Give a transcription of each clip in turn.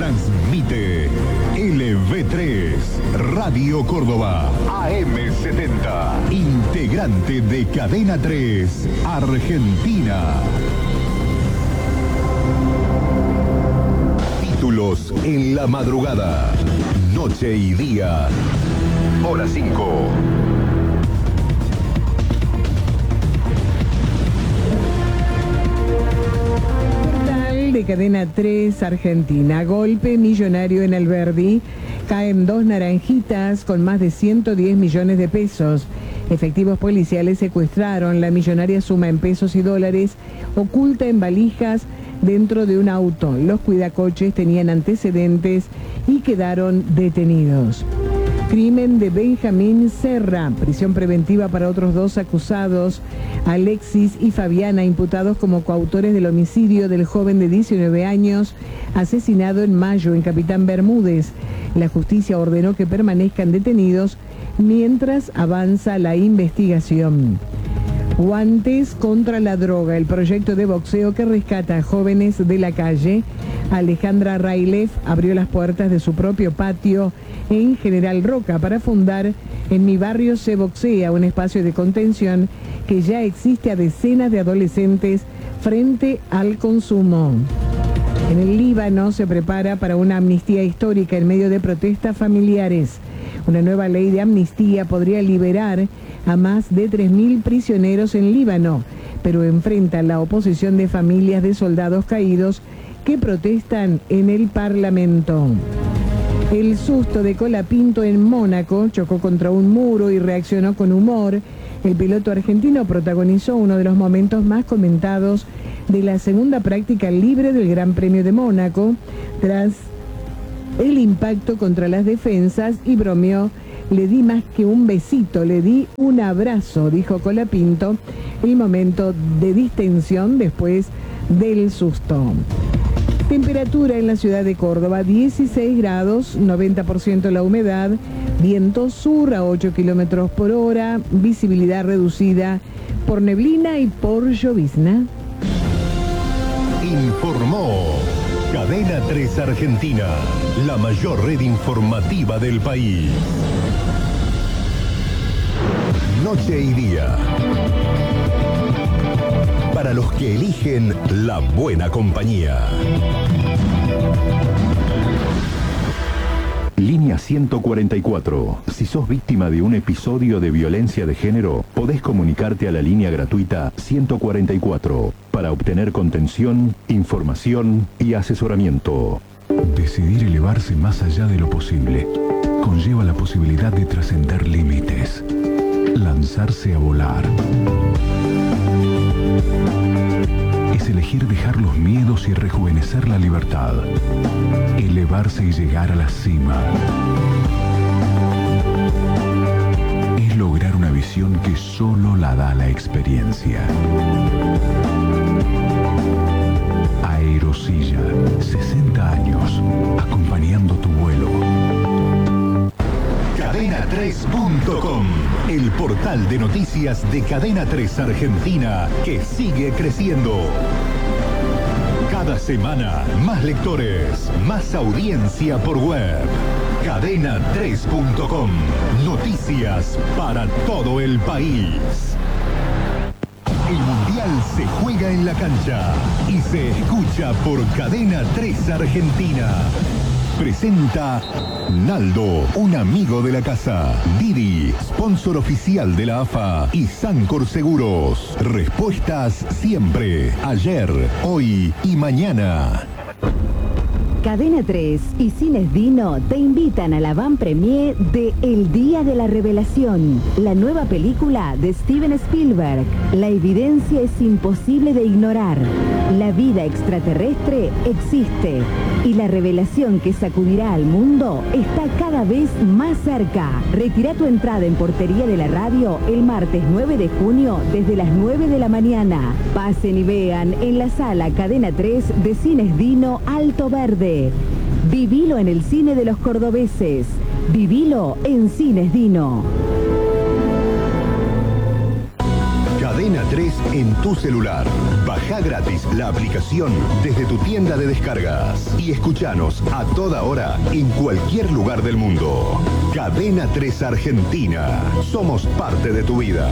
Transmite LV3, Radio Córdoba, AM70, integrante de Cadena 3, Argentina. Títulos en la madrugada, noche y día, hora 5. De Cadena 3 Argentina. Golpe millonario en Alberdi. Caen 2 naranjitas con más de 110 millones de pesos. Efectivos policiales secuestraron la millonaria suma en pesos y dólares oculta en valijas dentro de un auto. Los cuidacoches tenían antecedentes y quedaron detenidos. Crimen de Benjamín Serra, prisión preventiva para otros 2 acusados, Alexis y Fabiana, imputados como coautores del homicidio del joven de 19 años, asesinado en mayo en Capitán Bermúdez. La justicia ordenó que permanezcan detenidos mientras avanza la investigación. Guantes contra la droga, el proyecto de boxeo que rescata a jóvenes de la calle. Alejandra Railef abrió las puertas de su propio patio en General Roca para fundar En mi barrio se boxea, un espacio de contención que ya existe a decenas de adolescentes frente al consumo. En el Líbano se prepara para una amnistía histórica en medio de protestas familiares. Una nueva ley de amnistía podría liberar a más de 3.000 prisioneros en Líbano, pero enfrenta la oposición de familias de soldados caídos que protestan en el Parlamento. El susto de Colapinto en Mónaco, chocó contra un muro y reaccionó con humor. El piloto argentino protagonizó uno de los momentos más comentados de la segunda práctica libre del Gran Premio de Mónaco, tras el impacto contra las defensas, y bromeó: le di más que un besito, le di un abrazo, dijo Colapinto, el momento de distensión después del susto. Temperatura en la ciudad de Córdoba, 16 grados, 90% la humedad, viento sur a 8 kilómetros por hora, visibilidad reducida por neblina y por llovizna. Informó Cadena 3 Argentina, la mayor red informativa del país. Noche y día. Para los que eligen la buena compañía. Línea 144. Si sos víctima de un episodio de violencia de género, podés comunicarte a la línea gratuita 144 para obtener contención, información y asesoramiento. Decidir elevarse más allá de lo posible conlleva la posibilidad de trascender límites, lanzarse a volar. Es elegir dejar los miedos y rejuvenecer la libertad. Elevarse y llegar a la cima. Es lograr una visión que solo la da la experiencia. Aerosilla, 60 años, acompañando tu vuelo. Cadena3.com, el portal de noticias de Cadena 3 Argentina, que sigue creciendo. Cada semana, más lectores, más audiencia por web. Cadena3.com, noticias para todo el país. El Mundial se juega en la cancha y se escucha por Cadena 3 Argentina. Presenta Naldo, un amigo de la casa. Didi, sponsor oficial de la AFA y Sancor Seguros. Respuestas siempre, ayer, hoy y mañana. Cadena 3 y Cines Dino te invitan a la van premier de El Día de la Revelación, la nueva película de Steven Spielberg. La evidencia es imposible de ignorar. La vida extraterrestre existe y la revelación que sacudirá al mundo está cada vez más cerca. Retira tu entrada en Portería de la Radio el martes 9 de junio desde las 9 de la mañana. Pasen y vean en la sala Cadena 3 de Cines Dino Alto Verde. Vivilo en el cine de los cordobeses. Vivilo en Cines Dino. Cadena 3 en tu celular. Baja gratis la aplicación desde tu tienda de descargas y escuchanos a toda hora en cualquier lugar del mundo. Cadena 3 Argentina. Somos parte de tu vida.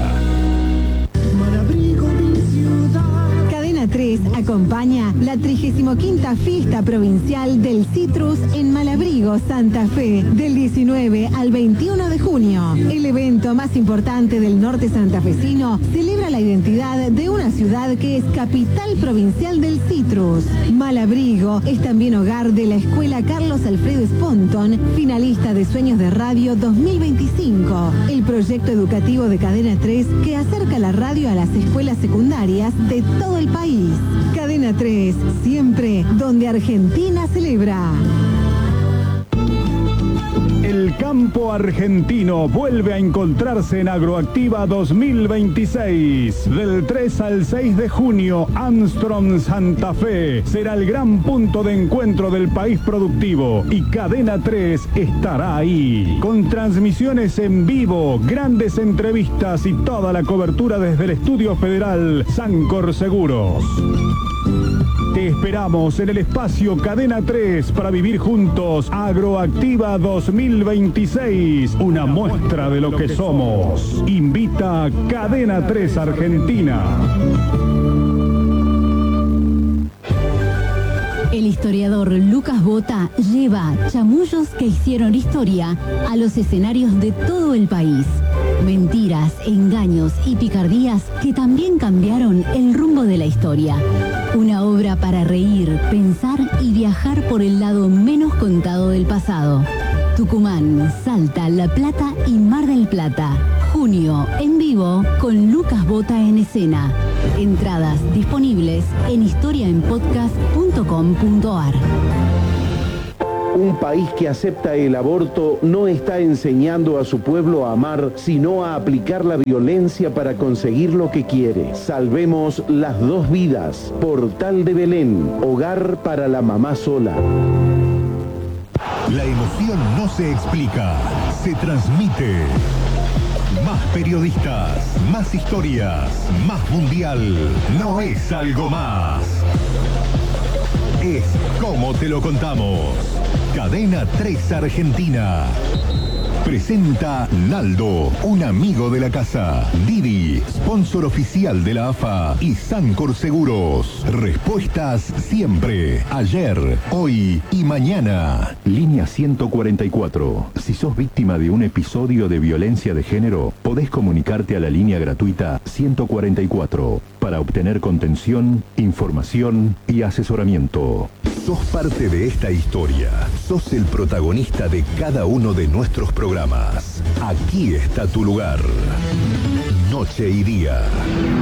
Cadena 3 acompaña la 35ª Fiesta Provincial del Citrus en Malabrigo, Santa Fe, del 19 al 21 de junio. El evento más importante del norte santafesino celebra la identidad de una ciudad que es capital provincial del citrus. Malabrigo es también hogar de la Escuela Carlos Alfredo Sponton, finalista de Sueños de Radio 2025, el proyecto educativo de Cadena 3 que acerca la radio a las escuelas secundarias de todo el país. Cadena 3, siempre donde Argentina celebra. El campo argentino vuelve a encontrarse en Agroactiva 2026. Del 3 al 6 de junio, Armstrong Santa Fe será el gran punto de encuentro del país productivo y Cadena 3 estará ahí. Con transmisiones en vivo, grandes entrevistas y toda la cobertura desde el Estudio Federal Sancor Seguros. Te esperamos en el espacio Cadena 3 para vivir juntos Agroactiva 2026, una muestra de lo que somos. Invita Cadena 3 Argentina. El historiador Lucas Bota lleva chamullos que hicieron historia a los escenarios de todo el país. Mentiras, engaños y picardías que también cambiaron el rumbo de la historia. Una obra para reír, pensar y viajar por el lado menos contado del pasado. Tucumán, Salta, La Plata y Mar del Plata. Junio, en vivo, con Lucas Bota en escena. Entradas disponibles en historiaenpodcast.com.ar. Un país que acepta el aborto no está enseñando a su pueblo a amar, sino a aplicar la violencia para conseguir lo que quiere. Salvemos las dos vidas. Portal de Belén, hogar para la mamá sola. La emoción no se explica, se transmite. Más periodistas, más historias, más mundial. No es algo más. Es como te lo contamos. Cadena 3 Argentina. Presenta Naldo, un amigo de la casa. Didi, sponsor oficial de la AFA y Sancor Seguros. Respuestas siempre, ayer, hoy y mañana. Línea 144. Si sos víctima de un episodio de violencia de género, podés comunicarte a la línea gratuita 144 para obtener contención, información y asesoramiento. Sos parte de esta historia. Sos el protagonista de cada uno de nuestros programas. Aquí está tu lugar. Noche y día.